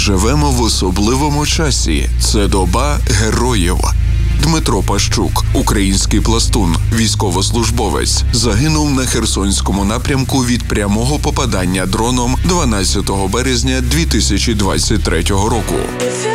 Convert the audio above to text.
Живемо в особливому часі. Це доба героїв. Дмитро Пащук, український пластун, військовослужбовець, загинув на Херсонському напрямку від прямого попадання дроном 12 березня 2023 року.